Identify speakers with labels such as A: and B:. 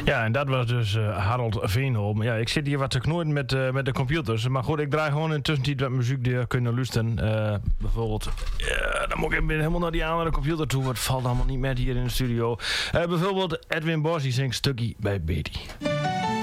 A: Ja, en dat was dus Harold Veenholm. Ja, ik zit hier wat te knoeien met de computers. Maar goed, ik draai gewoon in tussentijd wat muziek die je kunnen luisteren. Bijvoorbeeld, dan moet ik even helemaal naar die andere computer toe. Het valt allemaal niet met hier in de studio. Bijvoorbeeld Edwin Bos, die zingt Stukkie bij Betty.